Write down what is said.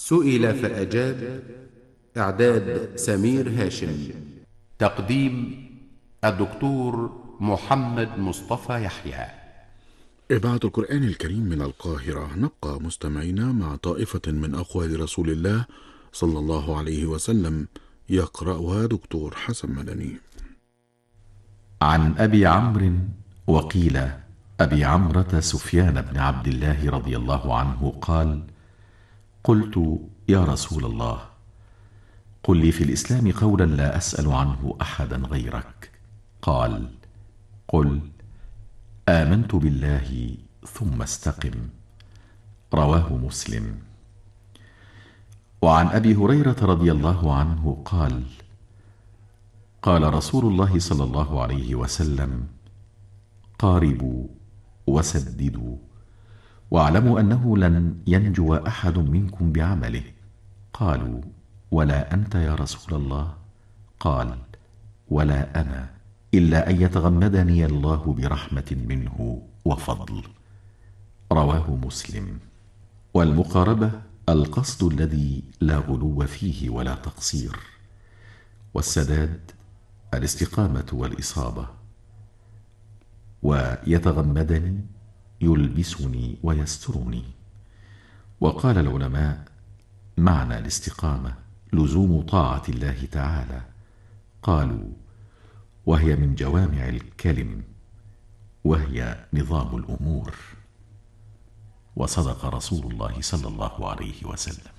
سئل فأجاب. إعداد سمير هاشم. تقديم الدكتور محمد مصطفى يحيى. إذاعة القرآن الكريم من القاهرة. نبقى مستمعين مع طائفة من أقوال رسول الله صلى الله عليه وسلم، يقرأها دكتور حسن مدني. عن أبي عمرو، وقيل أبي عمرة سفيان بن عبد الله رضي الله عنه قال: قلت يا رسول الله، قل لي في الإسلام قولا لا أسأل عنه أحدا غيرك. قال: قل آمنت بالله ثم استقم. رواه مسلم. وعن أبي هريرة رضي الله عنه قال: قال رسول الله صلى الله عليه وسلم: قاربوا وسددوا، واعلموا أنه لن ينجو أحد منكم بعمله. قالوا: ولا أنت يا رسول الله؟ قال: ولا أنا، إلا أن يتغمدني الله برحمة منه وفضل. رواه مسلم. والمقاربة القصد الذي لا غلو فيه ولا تقصير، والسداد الاستقامة والإصابة. ويتغمدني يلبسني ويسترني. وقال العلماء: معنى الاستقامة لزوم طاعة الله تعالى. قالوا: وهي من جوامع الكلم، وهي نظام الأمور. وصدق رسول الله صلى الله عليه وسلم.